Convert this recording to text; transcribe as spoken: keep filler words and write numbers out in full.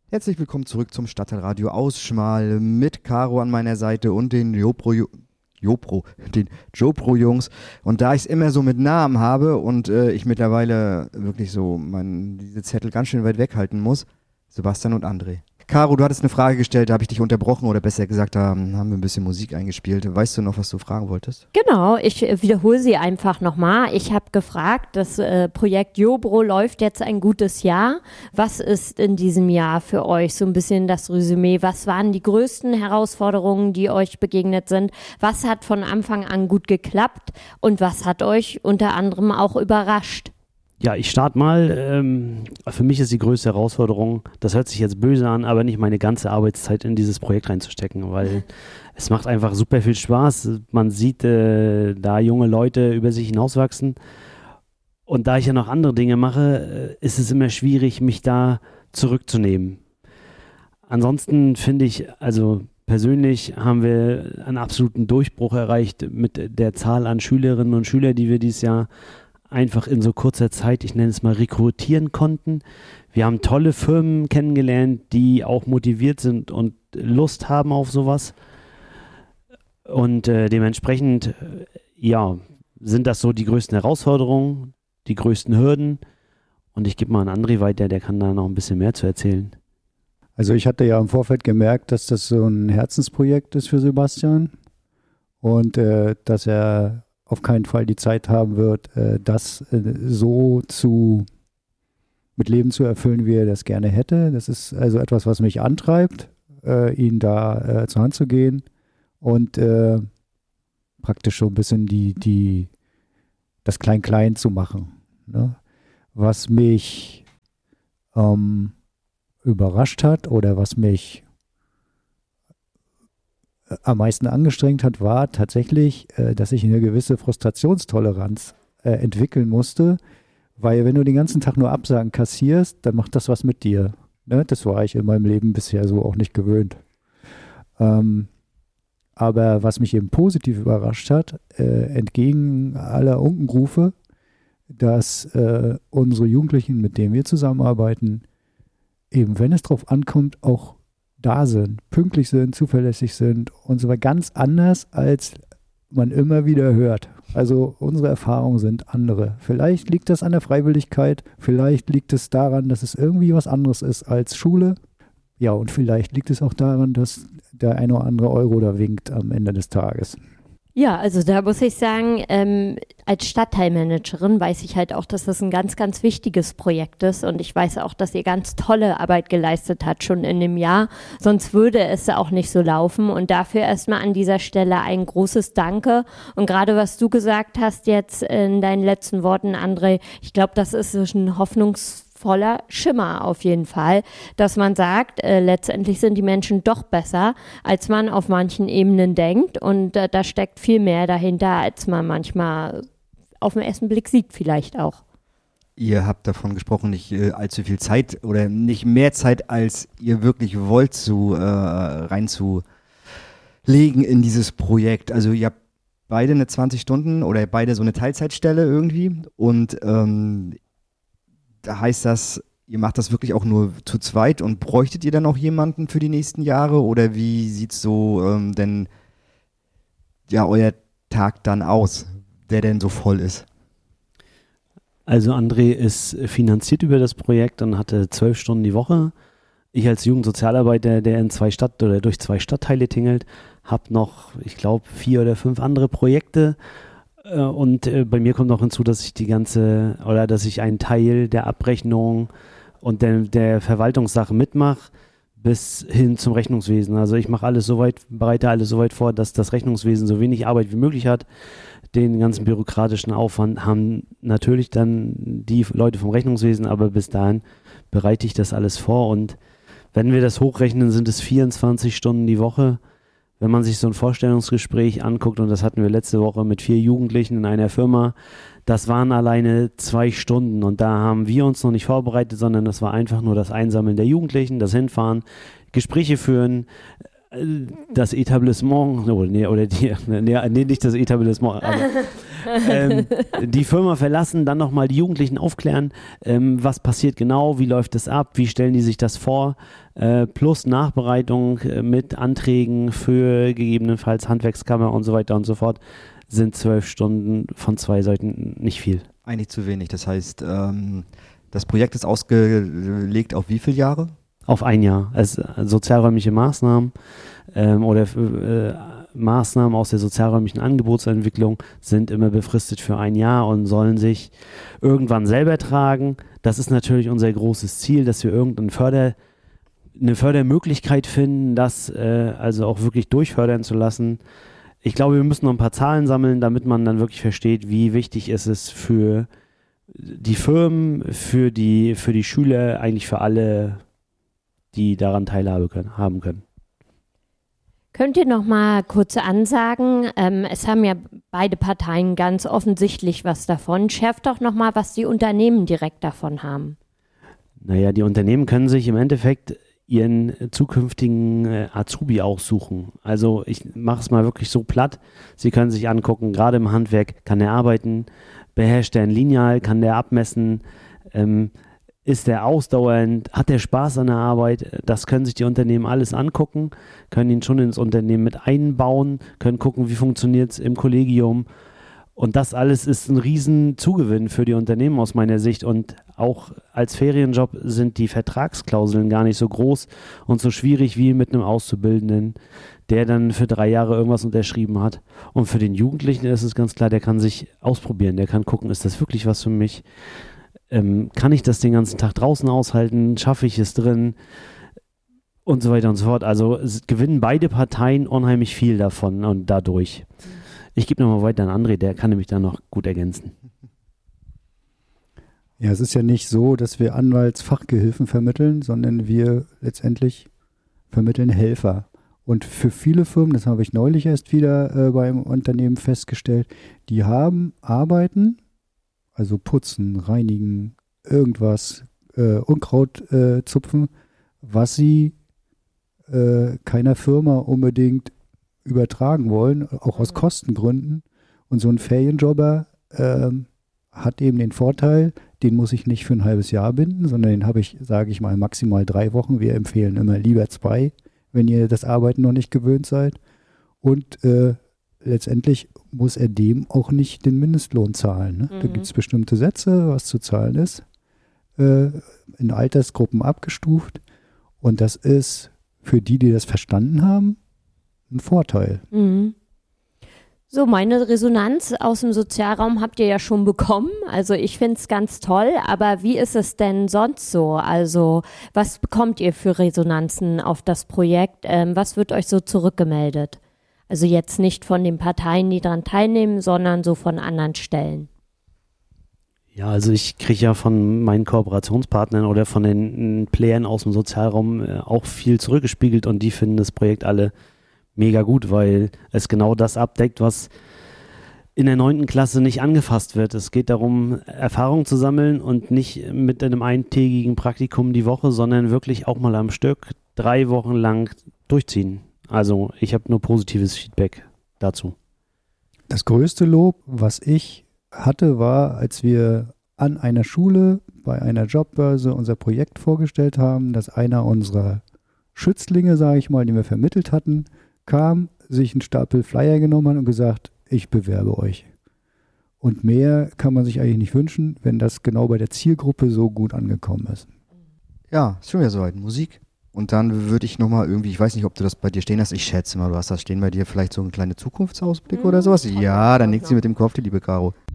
Herzlich willkommen zurück zum Stadtteilradio Ausschmal mit Caro an meiner Seite und den Jopro, Jopro, den Jopro-Jungs. Und da ich es immer so mit Namen habe und äh, ich mittlerweile wirklich so mein, diese Zettel ganz schön weit weghalten muss, Sebastian und André. Caro, du hattest eine Frage gestellt, da habe ich dich unterbrochen oder besser gesagt, da haben wir ein bisschen Musik eingespielt. Weißt du noch, was du fragen wolltest? Genau, ich wiederhole sie einfach nochmal. Ich habe gefragt, das äh, Projekt Jopro läuft jetzt ein gutes Jahr. Was ist in diesem Jahr für euch so ein bisschen das Resümee? Was waren die größten Herausforderungen, die euch begegnet sind? Was hat von Anfang an gut geklappt und was hat euch unter anderem auch überrascht? Ja, ich starte mal. Ähm, für mich ist die größte Herausforderung, das hört sich jetzt böse an, aber nicht meine ganze Arbeitszeit in dieses Projekt reinzustecken, weil es macht einfach super viel Spaß. Man sieht äh, da junge Leute über sich hinauswachsen. Und da ich ja noch andere Dinge mache, äh, ist es immer schwierig, mich da zurückzunehmen. Ansonsten finde ich, also persönlich haben wir einen absoluten Durchbruch erreicht mit der Zahl an Schülerinnen und Schülern, die wir dieses Jahr einfach in so kurzer Zeit, ich nenne es mal, rekrutieren konnten. Wir haben tolle Firmen kennengelernt, die auch motiviert sind und Lust haben auf sowas. Und äh, dementsprechend, ja, sind das so die größten Herausforderungen, die größten Hürden. Und ich gebe mal an André weiter, der kann da noch ein bisschen mehr zu erzählen. Also ich hatte ja im Vorfeld gemerkt, dass das so ein Herzensprojekt ist für Sebastian und äh, dass er auf keinen Fall die Zeit haben wird, äh, das äh, so zu mit Leben zu erfüllen, wie er das gerne hätte. Das ist also etwas, was mich antreibt, äh, ihn da äh, zur Hand zu gehen und äh, praktisch so ein bisschen die, die, das Klein-Klein zu machen. Ne? Was mich ähm, überrascht hat oder was mich am meisten angestrengt hat, war tatsächlich, äh, dass ich eine gewisse Frustrationstoleranz äh, entwickeln musste, weil wenn du den ganzen Tag nur Absagen kassierst, dann macht das was mit dir. Ne? Das war ich in meinem Leben bisher so auch nicht gewöhnt. Ähm, aber was mich eben positiv überrascht hat, äh, entgegen aller Unkenrufe, dass äh, unsere Jugendlichen, mit denen wir zusammenarbeiten, eben wenn es drauf ankommt, auch da sind, pünktlich sind, zuverlässig sind und so weiter, ganz anders, als man immer wieder hört. Also unsere Erfahrungen sind andere. Vielleicht liegt das an der Freiwilligkeit, vielleicht liegt es daran, dass es irgendwie was anderes ist als Schule. Ja, und vielleicht liegt es auch daran, dass der eine oder andere Euro da winkt am Ende des Tages. Ja, also da muss ich sagen, ähm, als Stadtteilmanagerin weiß ich halt auch, dass das ein ganz, ganz wichtiges Projekt ist und ich weiß auch, dass ihr ganz tolle Arbeit geleistet habt schon in dem Jahr, sonst würde es auch nicht so laufen und dafür erstmal an dieser Stelle ein großes Danke und gerade was du gesagt hast jetzt in deinen letzten Worten, André, ich glaube, das ist ein hoffnungs voller Schimmer auf jeden Fall, dass man sagt, äh, letztendlich sind die Menschen doch besser, als man auf manchen Ebenen denkt und äh, da steckt viel mehr dahinter, als man manchmal auf den ersten Blick sieht vielleicht auch. Ihr habt davon gesprochen, nicht äh, allzu viel Zeit oder nicht mehr Zeit, als ihr wirklich wollt, zu, äh, reinzulegen in dieses Projekt. Also ihr habt beide eine zwanzig Stunden oder beide so eine Teilzeitstelle irgendwie und ähm, da heißt das, ihr macht das wirklich auch nur zu zweit und bräuchtet ihr dann auch jemanden für die nächsten Jahre oder wie sieht so ähm, denn ja euer Tag dann aus, der denn so voll ist? Also André ist finanziert über das Projekt und hatte zwölf Stunden die Woche. Ich als Jugendsozialarbeiter, der in zwei Stadt oder durch zwei Stadtteile tingelt, habe noch, ich glaube, vier oder fünf andere Projekte. Und äh, bei mir kommt noch hinzu, dass ich die ganze, oder dass ich einen Teil der Abrechnung und der, der Verwaltungssache mitmache, bis hin zum Rechnungswesen. Also ich mache alles so weit, bereite alles so weit vor, dass das Rechnungswesen so wenig Arbeit wie möglich hat. Den ganzen bürokratischen Aufwand haben natürlich dann die Leute vom Rechnungswesen, aber bis dahin bereite ich das alles vor. Und wenn wir das hochrechnen, sind es vierundzwanzig Stunden die Woche. Wenn man sich so ein Vorstellungsgespräch anguckt, und das hatten wir letzte Woche mit vier Jugendlichen in einer Firma, das waren alleine zwei Stunden und da haben wir uns noch nicht vorbereitet, sondern das war einfach nur das Einsammeln der Jugendlichen, das Hinfahren, Gespräche führen, das Etablissement, oh, nee, oder die, nee, nee, nicht das Etablissement, aber ähm, die Firma verlassen, dann nochmal die Jugendlichen aufklären, ähm, was passiert genau, wie läuft es ab, wie stellen die sich das vor, äh, plus Nachbereitung äh, mit Anträgen für gegebenenfalls Handwerkskammer und so weiter und so fort, sind zwölf Stunden von zwei Seiten nicht viel. Eigentlich zu wenig, das heißt, ähm, das Projekt ist ausgelegt auf wie viele Jahre? Auf ein Jahr. Also sozialräumliche Maßnahmen ähm, oder äh, Maßnahmen aus der sozialräumlichen Angebotsentwicklung sind immer befristet für ein Jahr und sollen sich irgendwann selber tragen. Das ist natürlich unser großes Ziel, dass wir irgendeine Förder, eine Fördermöglichkeit finden, das äh, also auch wirklich durchfördern zu lassen. Ich glaube, wir müssen noch ein paar Zahlen sammeln, damit man dann wirklich versteht, wie wichtig ist es für die Firmen, für die, für die Schüler, eigentlich für alle, die daran teilhaben können, haben können. Könnt ihr noch mal kurz ansagen, ähm, es haben ja beide Parteien ganz offensichtlich was davon. Schärft doch noch mal, was die Unternehmen direkt davon haben. Naja, die Unternehmen können sich im Endeffekt ihren zukünftigen äh, Azubi aussuchen. Also ich mache es mal wirklich so platt. Sie können sich angucken, gerade im Handwerk, kann er arbeiten, beherrscht er ein Lineal, kann der abmessen, ähm, ist der ausdauernd, hat der Spaß an der Arbeit, das können sich die Unternehmen alles angucken, können ihn schon ins Unternehmen mit einbauen, können gucken, wie funktioniert es im Kollegium und das alles ist ein riesen Zugewinn für die Unternehmen aus meiner Sicht und auch als Ferienjob sind die Vertragsklauseln gar nicht so groß und so schwierig wie mit einem Auszubildenden, der dann für drei Jahre irgendwas unterschrieben hat und für den Jugendlichen ist es ganz klar, der kann sich ausprobieren, der kann gucken, ist das wirklich was für mich? Ähm, kann ich das den ganzen Tag draußen aushalten? Schaffe ich es drin? Und so weiter und so fort. Also es gewinnen beide Parteien unheimlich viel davon und dadurch. Ich gebe nochmal weiter an André, der kann nämlich da noch gut ergänzen. Ja, es ist ja nicht so, dass wir Anwaltsfachgehilfen vermitteln, sondern wir letztendlich vermitteln Helfer. Und für viele Firmen, das habe ich neulich erst wieder äh, beim Unternehmen festgestellt, die haben Arbeiten, also putzen, reinigen, irgendwas, äh, Unkraut äh, zupfen, was sie äh, keiner Firma unbedingt übertragen wollen, auch aus Kostengründen. Und so ein Ferienjobber äh, hat eben den Vorteil, den muss ich nicht für ein halbes Jahr binden, sondern den habe ich, sage ich mal, maximal drei Wochen. Wir empfehlen immer lieber zwei, wenn ihr das Arbeiten noch nicht gewöhnt seid. Und äh, letztendlich muss er dem auch nicht den Mindestlohn zahlen. Ne? Mhm. Da gibt es bestimmte Sätze, was zu zahlen ist, äh, in Altersgruppen abgestuft. Und das ist für die, die das verstanden haben, ein Vorteil. Mhm. So, meine Resonanz aus dem Sozialraum habt ihr ja schon bekommen. Also ich finde es ganz toll, aber wie ist es denn sonst so? Also was bekommt ihr für Resonanzen auf das Projekt? Ähm, was wird euch so zurückgemeldet? Also jetzt nicht von den Parteien, die daran teilnehmen, sondern so von anderen Stellen. Ja, also ich kriege ja von meinen Kooperationspartnern oder von den Playern aus dem Sozialraum äh, auch viel zurückgespiegelt und die finden das Projekt alle mega gut, weil es genau das abdeckt, was in der neunten Klasse nicht angefasst wird. Es geht darum, Erfahrung zu sammeln und nicht mit einem eintägigen Praktikum die Woche, sondern wirklich auch mal am Stück drei Wochen lang durchziehen. Also ich habe nur positives Feedback dazu. Das größte Lob, was ich hatte, war, als wir an einer Schule bei einer Jobbörse unser Projekt vorgestellt haben, dass einer unserer Schützlinge, sage ich mal, den wir vermittelt hatten, kam, sich einen Stapel Flyer genommen hat und gesagt, ich bewerbe euch. Und mehr kann man sich eigentlich nicht wünschen, wenn das genau bei der Zielgruppe so gut angekommen ist. Ja, ist schon wieder soweit. Musik. Und dann würde ich nochmal irgendwie, ich weiß nicht, ob du das bei dir stehen hast, ich schätze mal, du hast das stehen bei dir, vielleicht so ein kleiner Zukunftsausblick Mhm. oder sowas. Ja, dann nickt sie mit dem Kopf, die liebe Caro.